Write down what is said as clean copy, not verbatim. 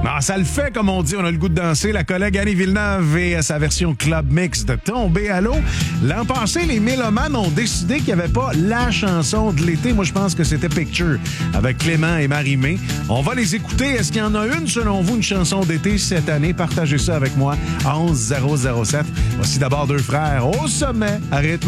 Non, ça le fait, comme on dit, on a le goût de danser. La collègue Annie Villeneuve et sa version club mix de Tomber à l'eau. L'an passé, les mélomanes ont décidé qu'il n'y avait pas la chanson de l'été. Moi, je pense que c'était Picture avec Clément et Marie-Mé. On va les écouter. Est-ce qu'il y en a une, selon vous, une chanson d'été cette année? Partagez ça avec moi. 11 007. Voici d'abord deux frères au sommet à rythme.